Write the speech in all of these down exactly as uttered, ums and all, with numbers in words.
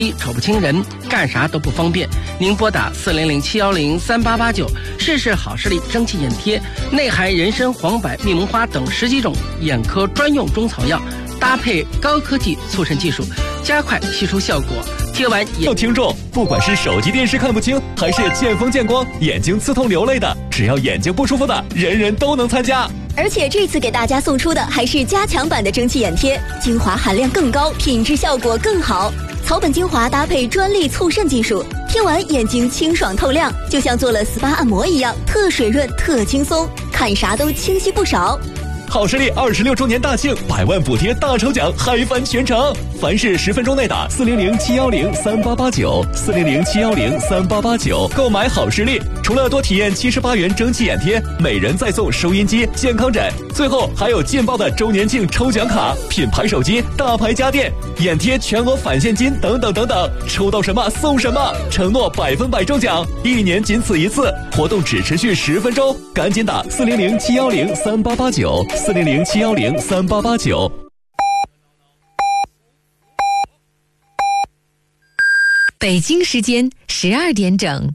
瞅不清人，干啥都不方便。您拨打四零零七幺零三八八九，试试好视力蒸汽眼贴，内含人参、黄柏、蜜蒙花等十几种眼科专用中草药，搭配高科技促渗技术，加快吸收效果。贴完眼。 听众，不管是手机电视看不清，还是见风见光、眼睛刺痛流泪的，只要眼睛不舒服的，人人都能参加。 而且这次给大家送出的还是加强版的蒸汽眼贴，精华含量更高，品质效果更好。草本精华搭配专利促渗技术，贴完眼睛清爽透亮，就像做了 S P A 按摩一样，特水润特轻松，看啥都清晰不少。 好视力二十六周年大庆，百万补贴大抽奖，嗨翻全城！凡是十分钟内打四零零七幺零三八八九四零零七幺零三八八九购买好视力，除了多体验七十八元蒸汽眼贴，每人再送收音机、健康枕，最后还有劲爆的周年庆抽奖卡、品牌手机、大牌家电、眼贴全额返现金等等等等，抽到什么送什么，承诺百分百中奖，一年仅此一次，活动只持续十分钟，赶紧打四零零七幺零三八八九。四零零七幺零三八八九。 北京时间十二点整。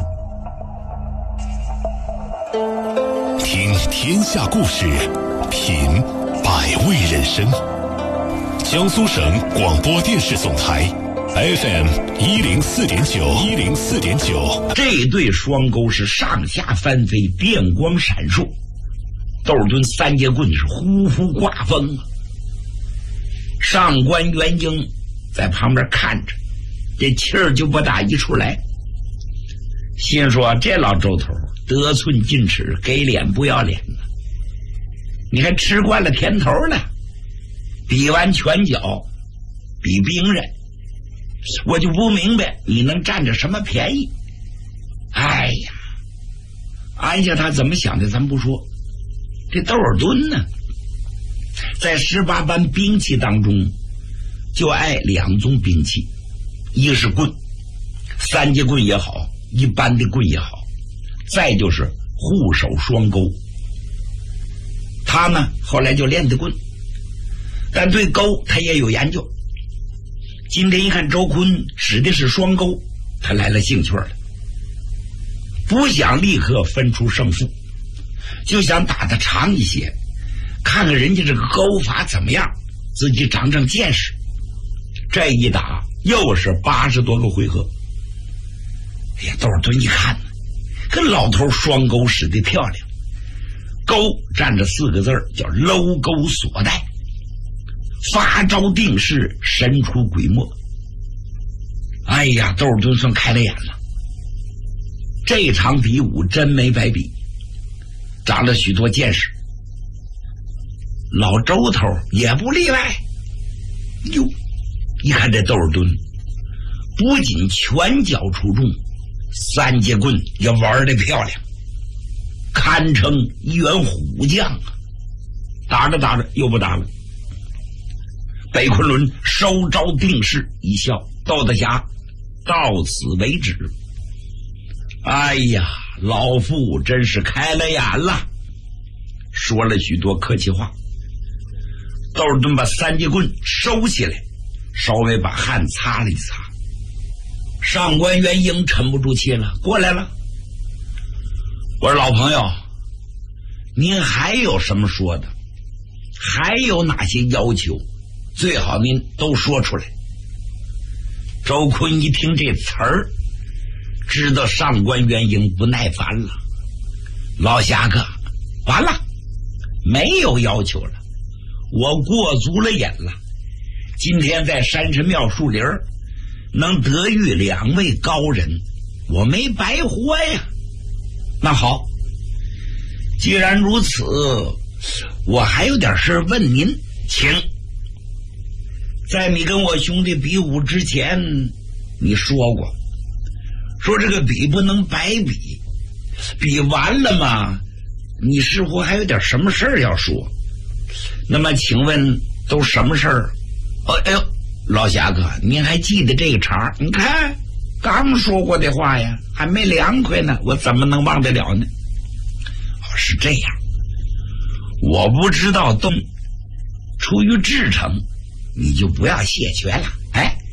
听天下故事，品百味人生。江苏省广播电视总台 F M 一零四点九，一零四点九。 这对双钩是上下翻飞，电光闪烁。窦敦三节棍是呼呼刮风啊！上官元英在旁边看着，这气儿就不大一出来，心说这老周头得寸进尺，给脸不要脸了。你还吃惯了甜头呢，比完拳脚比兵刃，我就不明白你能占着什么便宜。哎呀，按下他怎么想的咱不说，这窦尔敦呢，在十八般兵器当中就爱两种兵器，一个是棍，三节棍也好，一般的棍也好，再就是护手双钩。他呢后来就练的棍，但对钩他也有研究。今天一看周坤使的是双钩，他来了兴趣了，不想立刻分出胜负，就想打得长一些，看看人家这个钩法怎么样，自己长长见识。这一打又是八十多个回合。哎呀，窦尔敦一看，跟老头双钩使得漂亮，钩站着四个字叫搂钩锁带，发招定势，神出鬼没。哎呀，窦尔敦算开了眼了，这场比武真没白比，长了许多见识。老周头也不例外。哟，一看这窦尔敦不仅拳脚出众，三节棍也玩得漂亮，堪称一员虎将啊！打着打着又不打了。北昆仑收招定势一笑，窦大侠到此为止。哎呀，老夫真是开了眼了，说了许多客气话。窦尔敦把三节棍收起来，稍微把汗擦了一擦。上官元英沉不住气了，过来了。我说老朋友，您还有什么说的？还有哪些要求？最好您都说出来。周坤一听这词儿，知道上官元英不耐烦了。老侠客，完了，没有要求了，我过足了瘾了。今天在山神庙树林能得遇两位高人，我没白活呀。那好，既然如此，我还有点事问您，请。在你跟我兄弟比武之前，你说过，说这个比不能白比，比完了嘛，你似乎还有点什么事儿要说。那么请问都什么事儿？哦，哎呦，老侠客，您还记得这个茬？你看刚说过的话呀，还没凉快呢，我怎么能忘得了呢？哦，是这样，我不知道动，出于至诚，你就不要谢绝了。哎，